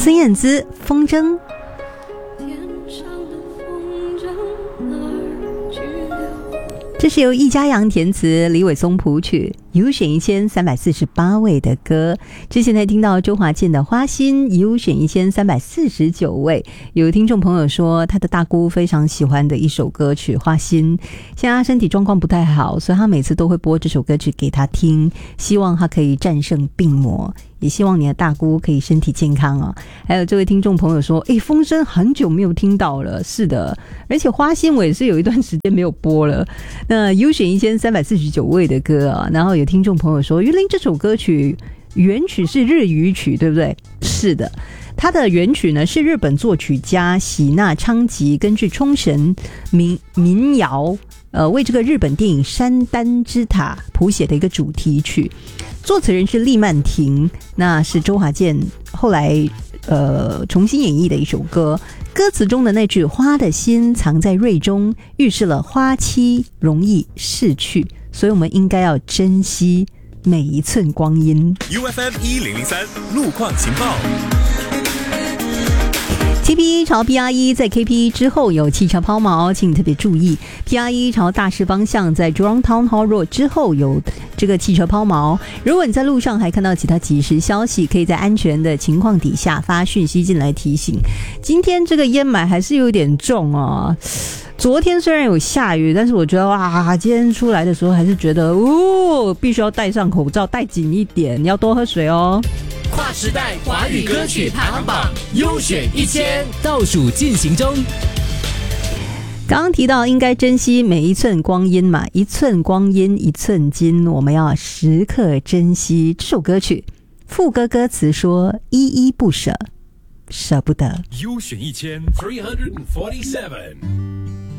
孙燕姿《风筝》。这是由易家扬填词，李伟松谱曲，优选1348位的歌。之前才听到周华健的《花心》，优选1349位。有听众朋友说他的大姑非常喜欢的一首歌曲《花心》，现在他身体状况不太好，所以他每次都会播这首歌曲给他听，希望他可以战胜病魔，也希望你的大姑可以身体健康啊。还有这位听众朋友说风声很久没有听到了。是的，而且花心我也是有一段时间没有播了。那优选1349位的歌啊，然后有听众朋友说，云林这首歌曲原曲是日语曲，对不对？是的，它的原曲呢是日本作曲家喜纳昌吉根据冲绳民谣为这个日本电影《山丹之塔》谱写的一个主题曲，作词人是厉曼婷，那是周华健后来重新演绎的一首歌。歌词中的那句花的心藏在蕊中，预示了花期容易逝去，所以我们应该要珍惜每一寸光阴。 UFM1003 路况情报。 TP1 朝 PR1 在 KP1 之后有汽车抛锚，请特别注意。PR1 朝大市方向在 Jurong Town Hall Road 之后有这个汽车抛锚。如果你在路上还看到其他即时消息，可以在安全的情况底下发讯息进来提醒。今天这个烟霾还是有点重啊。昨天虽然有下雨，但是我觉得哇，今天出来的时候还是觉得必须要戴上口罩，戴紧一点，你要多喝水哦。 跨时代华语歌曲排行榜优选1000倒数进行中。 刚刚提到应该珍惜每一寸光阴嘛，一寸光阴一寸金，我们要时刻珍惜。这首歌曲副歌歌词说依依不舍，舍不得。 优选1347